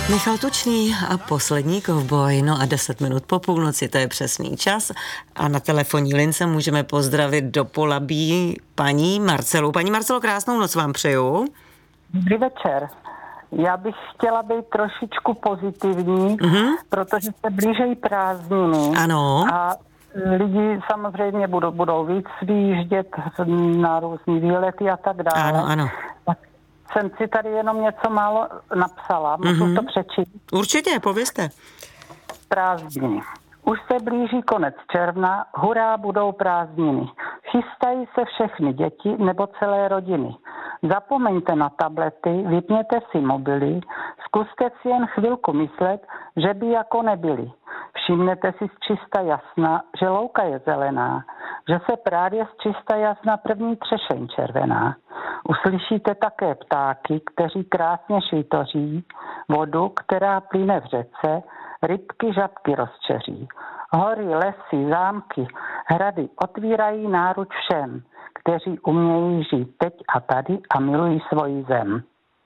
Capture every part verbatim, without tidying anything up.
Michal Tučný a poslední kovboj, no a deset minut po půlnoci, to je přesný čas a na telefonní lince můžeme pozdravit do Polabí paní Marcelu. Paní Marcelo, krásnou noc vám přeju. Dobrý večer. Já bych chtěla být trošičku pozitivní, mm-hmm. protože se blížejí prázdniny. Ano. A lidi samozřejmě budou, budou víc vyjíždět na různý výlety a tak dále. Ano, ano. Tak jsem si tady jenom něco málo napsala. Můžu mm-hmm. to přečíst? Určitě, povězte. Prázdniny. Už se blíží konec června, hurá, budou prázdniny. Chystají se všechny děti nebo celé rodiny. Zapomeňte na tablety, vypněte si mobily, zkuste si jen chvilku myslet, že by jako nebyli. Všimnete si z čista jasna, že louka je zelená, že se právě z čista jasna první třešeň červená. Uslyšíte také ptáky, kteří krásně švitoří, vodu, která plyne v řece, rybky, žabky rozčeří. Hory, lesy, zámky, hrady otvírají náruč všem, kteří umějí žít teď a tady a milují svoji zem.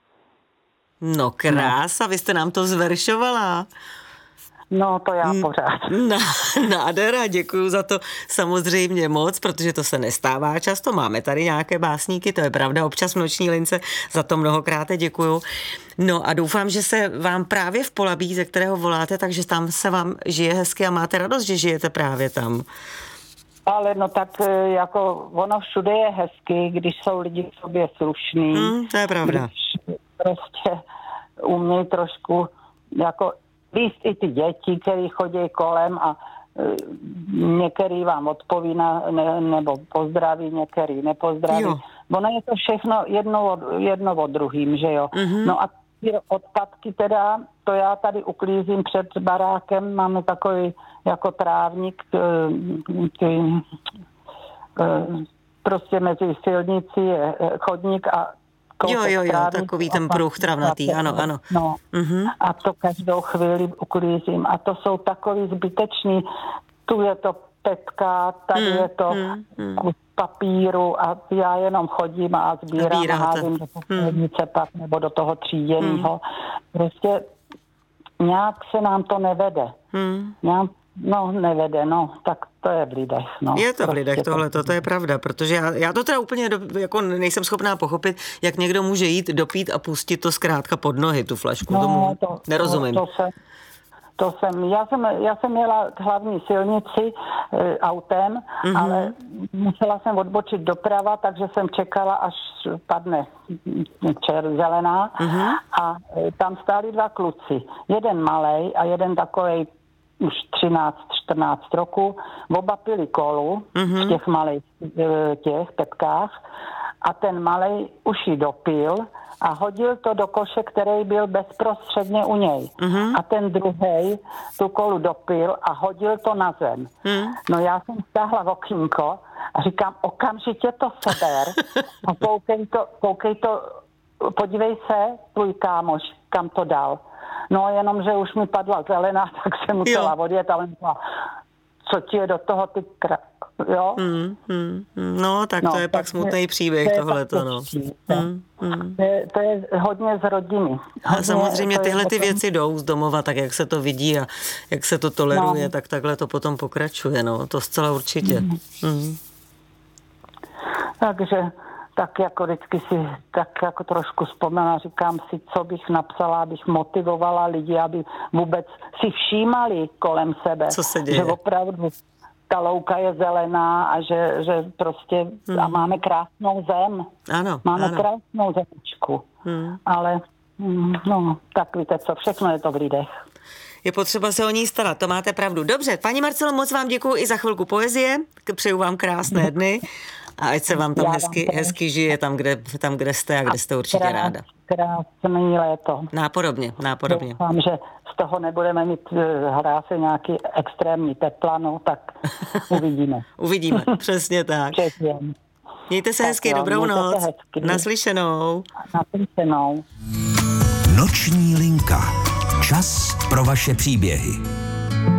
No krása, no. Vy jste nám to zveršovala. No, to já pořád. Ná, nádhera, děkuju za to samozřejmě moc, protože to se nestává často. Máme tady nějaké básníky, to je pravda, občas v noční lince, za to mnohokrát děkuju. No a doufám, že se vám právě v Polabí, ze kterého voláte, takže tam se vám žije hezky a máte radost, že žijete právě tam. Ale no tak jako ono všude je hezky, když jsou lidi k sobě slušný. Hmm, to je pravda. Když prostě umějí trošku jako víc i ty děti, které chodí kolem a některý vám odpoví na, ne, nebo pozdraví, některý nepozdraví. Jo. Ono je to všechno jedno od, jedno od druhým, že jo. Mm-hmm. No a ty odpadky teda, to já tady uklízím před barákem, máme takový jako trávník, ty, prostě mezi silnicí je chodník a Jo, jo, jo, takový ten pruh travnatý, ano, ano. No, uh-huh. A to každou chvíli uklízím. A to jsou takový zbytečný, tu je to petka, tady mm, je to mm, kus papíru a já jenom chodím a sbírám a házím do popřednice mm. pak nebo do toho tříděného. Mm. Prostě nějak se nám to nevede. Mm. Nějak No, nevede, no, tak to je v lidech. No. Je to v lidech tohle, to je pravda, protože já, já to teda úplně do, jako nejsem schopná pochopit, jak někdo může jít, dopít a pustit to zkrátka pod nohy, tu flašku, no, tomu to, nerozumím. To, to, jsem, to jsem, já jsem, já jsem jela k hlavní silnici e, autem, mm-hmm. ale musela jsem odbočit doprava, takže jsem čekala, až padne čer, zelená mm-hmm. a e, tam stáli dva kluci, jeden malej a jeden takovej už třináct čtrnáct roku, oba pili kolu mm-hmm. v těch malých těch petkách a ten malej už ji dopil a hodil to do koše, který byl bezprostředně u něj. Mm-hmm. A ten druhej tu kolu dopil a hodil to na zem. Mm. No já jsem stáhla v okýnko a říkám, okamžitě to seber a koukej to, koukej to, podívej se, tvůj kámoš, kam to dal. No jenom, že už mi padla zelená, tak jsem musela odjet, ale myslela, co ti je do toho ty kra... Jo? Mm, mm, no, tak no, to je pak smutný příběh to tohleto, no. Mm, mm. To, je, to je hodně z rodiny. A samozřejmě tyhle ty věci jdou z domova, tak jak se to vidí a jak se to toleruje, no. tak takhle to potom pokračuje, no, to zcela určitě. Mm. Mm. Takže tak jako vždycky si tak jako trošku vzpomněla, říkám si, co bych napsala, abych motivovala lidi, aby vůbec si všímali kolem sebe. Co se děje? Že opravdu ta louka je zelená a že, že prostě hmm. a máme krásnou zem. Ano, Máme ano. krásnou zemičku. Hmm. Ale no, tak víte co, všechno je to v lidech. Je potřeba se o ní starat, to máte pravdu. Dobře, paní Marcelo, moc vám děkuju i za chvilku poezie, přeju vám krásné dny. A ať se vám tam hezky, hezky žije, tam kde, tam, kde jste a kde jste určitě krás, ráda. Krásný léto. Nápodobně, nápodobně. Doufám, že z toho nebudeme mít hráse nějaký extrémní tepla, no tak uvidíme. Uvidíme, přesně tak. Přesně. Mějte se hezky, tak dobrou noc. Hezky. Naslyšenou. Naslyšenou. Noční linka. Čas pro vaše příběhy.